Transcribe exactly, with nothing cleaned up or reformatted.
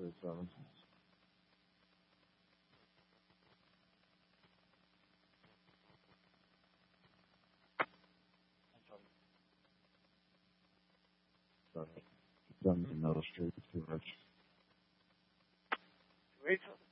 thirty-seven. Sorry. Done the middle street, too rich. Wait till